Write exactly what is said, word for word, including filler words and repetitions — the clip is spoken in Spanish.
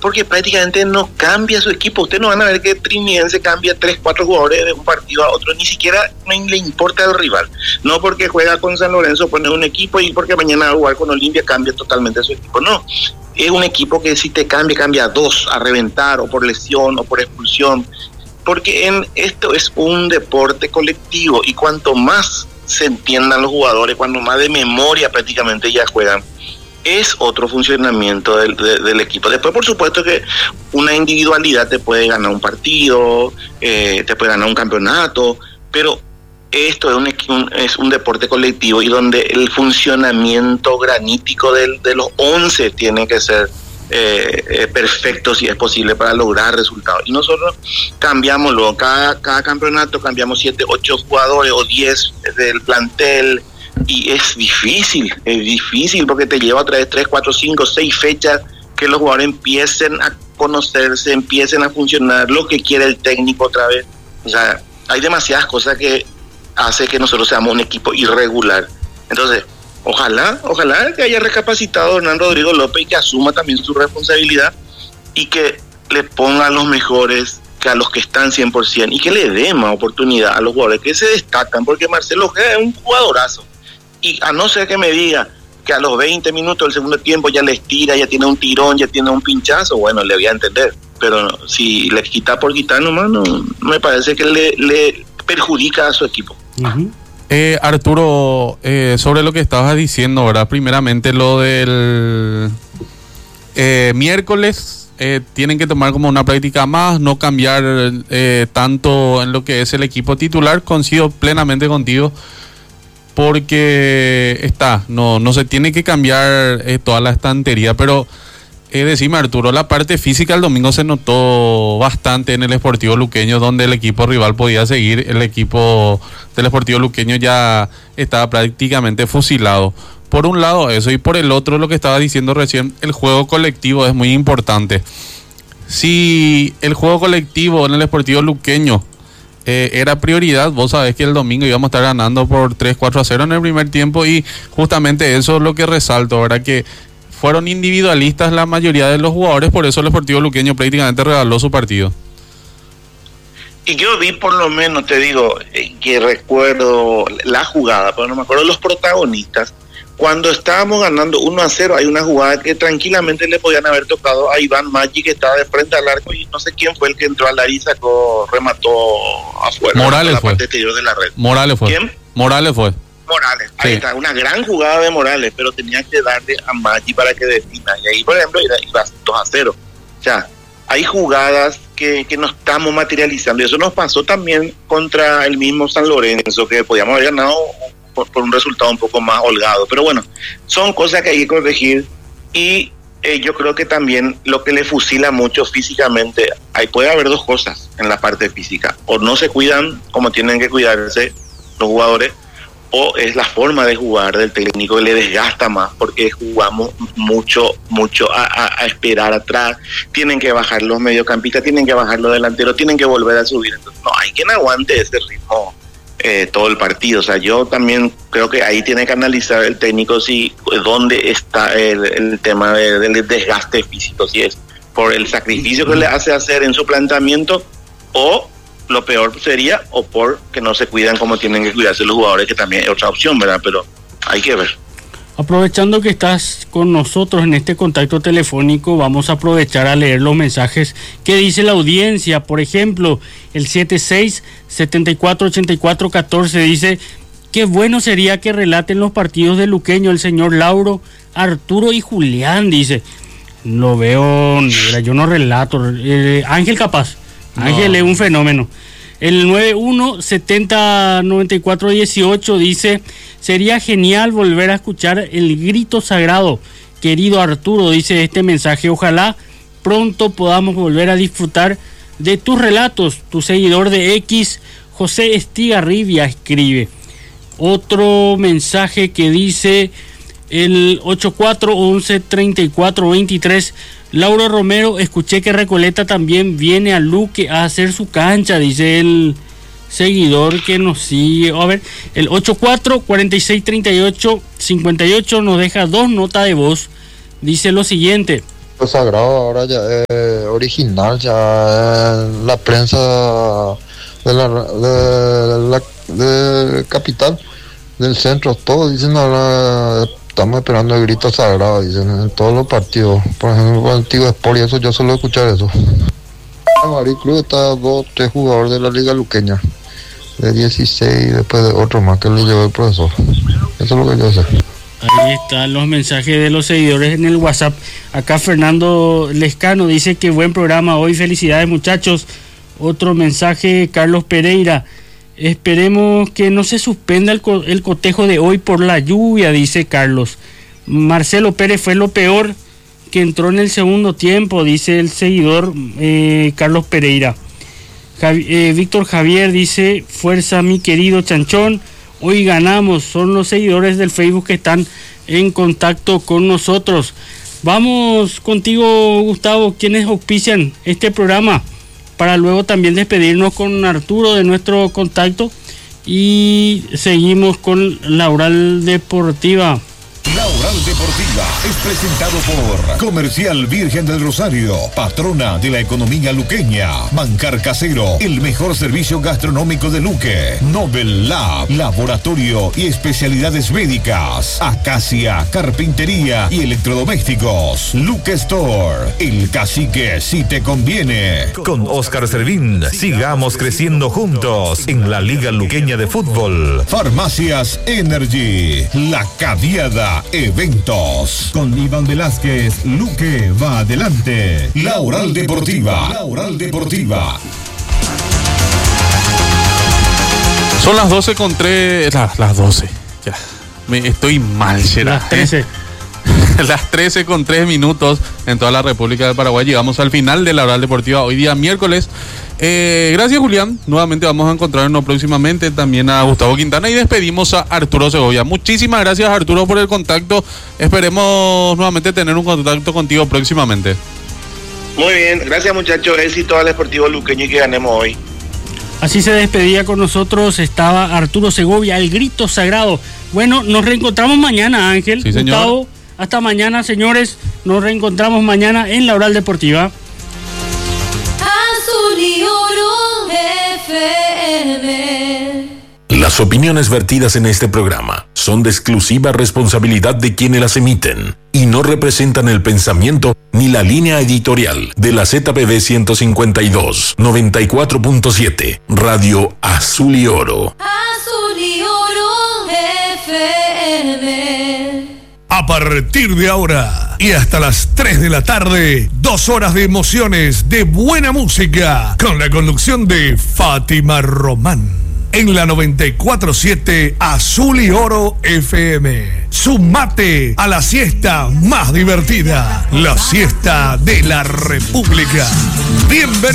porque prácticamente no cambia su equipo. Ustedes no van a ver que Trinidense cambia tres, cuatro jugadores de un partido a otro, ni siquiera no le importa al rival. No porque juega con San Lorenzo pone un equipo y porque mañana va a jugar con Olimpia cambia totalmente su equipo. No, es un equipo que si te cambia, cambia dos a reventar, o por lesión o por expulsión, porque en esto es un deporte colectivo, y cuanto más se entiendan los jugadores, cuando más de memoria prácticamente ya juegan, es otro funcionamiento del, de, del equipo. Después, por supuesto que una individualidad te puede ganar un partido, eh, te puede ganar un campeonato, pero esto es un, un, es un deporte colectivo, y donde el funcionamiento granítico del, de los once tiene que ser eh, eh, perfecto si es posible para lograr resultados. Y nosotros cambiamos luego, cada, cada campeonato cambiamos siete, ocho jugadores o diez del plantel, y es difícil, es difícil porque te lleva otra vez tres, cuatro, cinco, seis fechas que los jugadores empiecen a conocerse, empiecen a funcionar, lo que quiere el técnico otra vez. O sea, hay demasiadas cosas que hace que nosotros seamos un equipo irregular. Entonces, ojalá, ojalá que haya recapacitado Hernán Rodrigo López y que asuma también su responsabilidad y que le ponga a los mejores, que a los que están cien por ciento, y que le dé más oportunidad a los jugadores que se destacan, porque Marcelo Ojeda es un jugadorazo. Y a no ser que me diga que a los veinte minutos del segundo tiempo ya les tira, ya tiene un tirón, ya tiene un pinchazo, bueno, le voy a entender. Pero si le quita por quitar nomás, no, me parece que le, le perjudica a su equipo. Uh-huh. Eh, Arturo, eh, sobre lo que estabas diciendo, ¿verdad? Primeramente lo del eh, miércoles, eh, tienen que tomar como una práctica más, no cambiar eh, tanto en lo que es el equipo titular. Coincido plenamente contigo, porque está, no, no se tiene que cambiar eh, toda la estantería, pero eh, decime, Arturo, la parte física el domingo se notó bastante en el Sportivo Luqueño, donde el equipo rival podía seguir. El equipo del Sportivo Luqueño ya estaba prácticamente fusilado. Por un lado eso, y por el otro lo que estaba diciendo recién, el juego colectivo es muy importante. Si el juego colectivo en el Sportivo Luqueño Eh, era prioridad, vos sabés que el domingo íbamos a estar ganando por tres, cuatro a cero en el primer tiempo, y justamente eso es lo que resalto, ¿verdad? Que fueron individualistas la mayoría de los jugadores, por eso el Sportivo Luqueño prácticamente regaló su partido. Y yo vi, por lo menos, te digo, eh, que recuerdo la jugada, pero no me acuerdo los protagonistas. Cuando estábamos ganando uno a cero, hay una jugada que tranquilamente le podían haber tocado a Iván Maggi, que estaba de frente al arco, y no sé quién fue el que entró al área y sacó, remató afuera. Morales la fue. parte exterior de la red. Morales fue. ¿Quién? Morales fue. Morales. Ahí Sí. está, una gran jugada de Morales, pero tenía que darle a Maggi para que defina. Y ahí, por ejemplo, iba, iba dos a cero. O sea, hay jugadas que, que no estamos materializando. Y eso nos pasó también contra el mismo San Lorenzo, que podíamos haber ganado Por, por un resultado un poco más holgado. Pero bueno, son cosas que hay que corregir, y eh, yo creo que también lo que le fusila mucho físicamente, ahí puede haber dos cosas en la parte física: o no se cuidan como tienen que cuidarse los jugadores, o es la forma de jugar del técnico que le desgasta más, porque jugamos mucho, mucho a, a, a esperar atrás. Tienen que bajar los mediocampistas, tienen que bajar los delanteros, tienen que volver a subir. Entonces, no hay quien aguante ese ritmo Eh, todo el partido. O sea, yo también creo que ahí tiene que analizar el técnico si dónde está el, el tema de, del desgaste físico, si es por el sacrificio que le hace hacer en su planteamiento, o lo peor sería, o por que no se cuidan como tienen que cuidarse los jugadores, que también es otra opción, ¿verdad? Pero hay que ver. Aprovechando que estás con nosotros en este contacto telefónico, vamos a aprovechar a leer los mensajes que dice la audiencia. Por ejemplo, el siete seis, siete cuatro, ocho cuatro, uno cuatro dice: qué bueno sería que relaten los partidos de Luqueño el señor Lauro, Arturo y Julián, dice. Lo veo, negra, yo no relato. Eh, Ángel capaz, Ángel no. Es un fenómeno. El nueve uno, setenta, noventa y cuatro, dieciocho dice: sería genial volver a escuchar el grito sagrado, querido Arturo, dice este mensaje. Ojalá pronto podamos volver a disfrutar de tus relatos. Tu seguidor de X, José Estigarribia, escribe. Otro mensaje que dice el ochenta y cuatro, once, treinta y cuatro, veintitrés: Lauro Romero, escuché que Recoleta también viene a Luque a hacer su cancha, dice el seguidor que nos sigue. A ver, el ochenta y cuatro, cuarenta y seis, treinta y ocho, cincuenta y ocho nos deja dos notas de voz. Dice lo siguiente: Lo sagrado ahora ya es original, ya eh, la prensa de la, de la de capital, del centro, todos dicen ahora, estamos esperando el grito sagrado, dicen en todos los partidos. Por ejemplo, el antiguo Sport y eso, yo suelo escuchar eso. Marí Cruz está dos, tres jugadores de la Liga Luqueña, de dieciséis, después de otro más que le llevó el profesor. Eso es lo que yo sé. Ahí están los mensajes de los seguidores en el WhatsApp. Acá Fernando Lescano dice que buen programa hoy, felicidades muchachos. Otro mensaje, Carlos Pereira, esperemos que no se suspenda el, co- el cotejo de hoy por la lluvia, dice Carlos. Marcelo Pérez fue lo peor que entró en el segundo tiempo, dice el seguidor eh, Carlos Pereira. Javi- eh, Víctor Javier dice, fuerza mi querido Chanchón, hoy ganamos. Son los seguidores del Facebook que están en contacto con nosotros. Vamos contigo, Gustavo, quienes auspician este programa, para luego también despedirnos con Arturo de nuestro contacto y seguimos con la Oral Deportiva. La Oral Deportiva es presentado por Comercial Virgen del Rosario, patrona de la economía luqueña. Manjar Casero, el mejor servicio gastronómico de Luque. Nobel Lab, laboratorio y especialidades médicas. Acacia, carpintería y electrodomésticos. Luque Store, el cacique si te conviene. Con Oscar Servín, sigamos creciendo juntos en la Liga Luqueña de Fútbol. Farmacias Energy, La Cadiada Eventos. Con Iván Velázquez, Luque va adelante. La Oral Deportiva. La Oral Deportiva. Son las doce con tres. La, las doce. Ya. Me, estoy mal, será. Las trece. Las trece con tres minutos en toda la República del Paraguay. Llegamos al final de la Oral Deportiva hoy día miércoles. Eh, gracias, Julián. Nuevamente vamos a encontrarnos próximamente. También a Gustavo Quintana y despedimos a Arturo Segovia. Muchísimas gracias, Arturo, por el contacto. Esperemos nuevamente tener un contacto contigo próximamente. Muy bien, gracias muchachos. Éxito al Sportivo Luqueño y que ganemos hoy. Así se despedía con nosotros, estaba Arturo Segovia, el grito sagrado. Bueno, nos reencontramos mañana, Ángel. Sí, señor. Gustavo, hasta mañana, señores. Nos reencontramos mañana en la Oral Deportiva. Azul y Oro F M. Las opiniones vertidas en este programa son de exclusiva responsabilidad de quienes las emiten y no representan el pensamiento ni la línea editorial de la Z P B ciento cincuenta y dos, noventa y cuatro punto siete, Radio Azul y Oro. Azul y Oro F M. A partir de ahora y hasta las tres de la tarde, dos horas de emociones, de buena música, con la conducción de Fátima Román. En la noventa y cuatro punto siete Azul y Oro F M. Sumate a la siesta más divertida, la siesta de la República. Bienvenido.